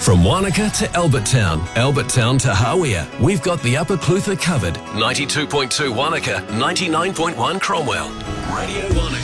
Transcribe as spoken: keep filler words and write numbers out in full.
From Wanaka to Albertown, Albertown to Hawea, we've got the Upper Clutha covered. ninety-two point two Wanaka, ninety-nine point one Cromwell. Radio Wanaka.